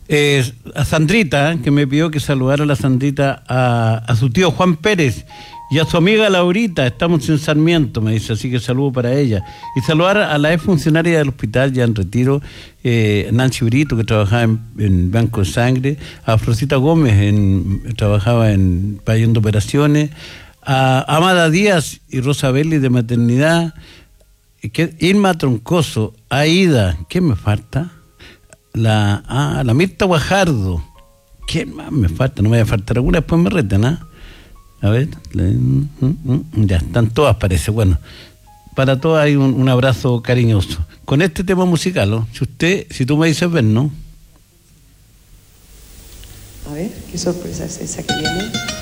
A Sandrita, que me pidió que saludara a la Sandrita, a su tío Juan Pérez y a su amiga Laurita. Estamos en Sarmiento, me dice, así que saludo para ella. Y saludar a la ex funcionaria del hospital ya en retiro, Nancy Brito, que trabajaba en Banco de Sangre, a Florcita Gómez, trabajaba en pabellón de operaciones, a Amada Díaz y Rosa Belli de maternidad, Irma Troncoso, Aida, ¿qué me falta? La Mirta Guajardo. ¿Qué más me falta? No me vaya a faltar alguna, después me retan, ¿ah? A ver, ya están todas, parece. Bueno, para todas hay un abrazo cariñoso. Con este tema musical, ¿no? Si tú me dices ver, ¿no? A ver, qué sorpresa es esa que viene.